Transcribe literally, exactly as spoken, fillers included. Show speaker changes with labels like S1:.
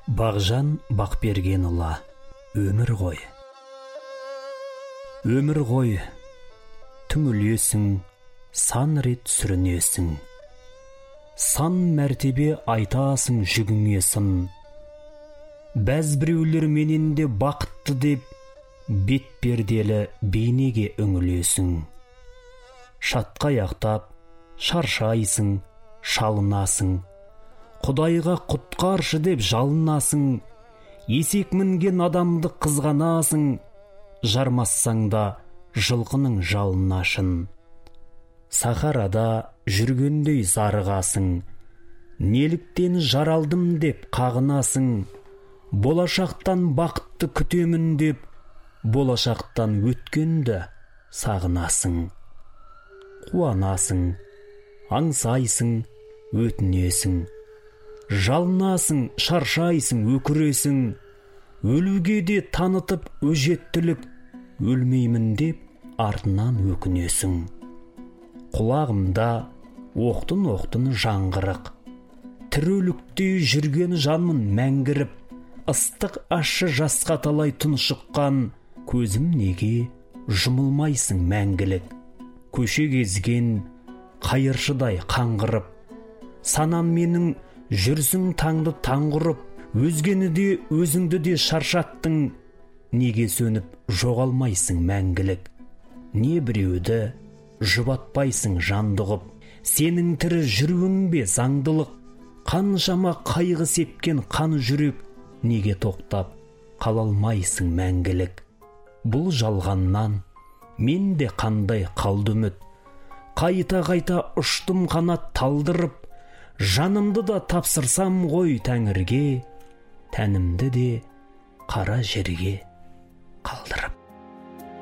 S1: Бағжан Бақбергенұлы, өмір ғой. Өмір ғой, түңілесің, сан рет сүрінесің. Сан мәртебе айтасың жүгіңесін. Бәз біреулер менен де бақытты деп, бет перделі бейнеге үңілесің. Шатқаяқтап, шаршайсың, шалынасың. Құдайға құтқаршы деп жалынасың. Есек мінген адамды қызғанасың. Жармассаң да жылқының жалын ашын. Сахарада жүргендей зарығасың. Неліктен жаралдым деп қағынасың. Болашақтан бақытты күтемін деп, болашақтан өткенді сағынасың. Қуанасың, аңсайсың, өтінесің. Жалынасың, шаршайсың, өкіресің. Өлуге де танытып өжеттілік, өлмеймін деп артынан өкінесің. Құлағымда оқтын-оқтын жаңғырық. Тіріліктей жүрген жанмын мәңгіріп. Ыстық ащы жасқа талай тұншыққан. Көзім неге жұмылмайсың мәңгілік. Көше кезген қайыршыдай қаңғырып. Санам менің жүрсің таңды таңғырып. Өзгені де өзіңді де шаршаттың. Неге сөніп жоғалмайсың мәңгілік. Не біреуді жұбатпайсың жандығып. Сенің тірі жүруің бе заңдылық. Қаншама қайғы сепкен қан жүрек. Неге тоқтап қала алмайсың мәңгілік. Бұл жалғаннан мен де қандай қалды үміт. Қайта-қайта ұштым қанат талдырып. Жанымды да тапсырсам ғой Тәңірге, тәнімді де қара жерге қалдырып.